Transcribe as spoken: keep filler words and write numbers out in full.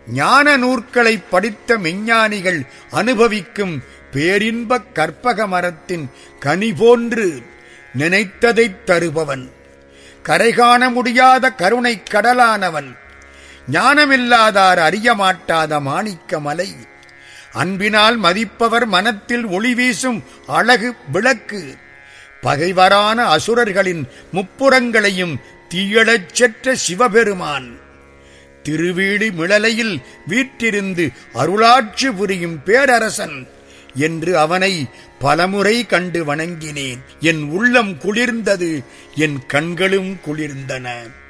ஞான நூற்களை படித்த மெஞ்ஞானிகள் அனுபவிக்கும் பேரின்பக் கற்பக மரத்தின் கனி போன்று நினைத்ததைத் தருபவன், கரைகாண முடியாத கருணை கடலானவன், ஞானமில்லாதார் அறிய மாட்டாத மாணிக்க மலை, அன்பினால் மதிப்பவர் மனத்தில் ஒளி வீசும் அழகு விளக்கு, பகைவரான அசுரர்களின் முப்புறங்களையும் தீயழச் செற்ற சிவபெருமான், திருவீழி மிளலையில் வீற்றிருந்து அருளாட்சி புரியும் பேரரசன் என்று அவனை பலமுறை கண்டு வணங்கினேன். என் உள்ளம் குளிர்ந்தது, என் கண்களும் குளிர்ந்தன.